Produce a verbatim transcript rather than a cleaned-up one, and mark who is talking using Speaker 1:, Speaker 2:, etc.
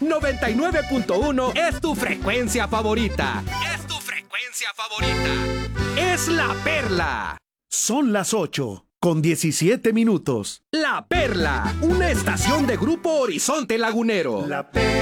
Speaker 1: noventa y nueve punto uno es tu frecuencia favorita. Es tu frecuencia favorita. Es La Perla.
Speaker 2: Son las ocho con diecisiete minutos.
Speaker 1: La Perla, una estación de Grupo Horizonte Lagunero.
Speaker 2: La Perla.